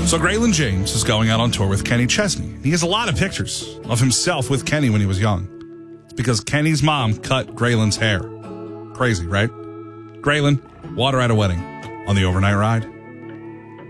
So Graylin James is going out on tour with Kenny Chesney. He has a lot of pictures of himself with Kenny when he was young. It's because Kenny's mom cut Graylin's hair. Crazy, right? Graylin, Water at a Wedding on the Overnight Ride.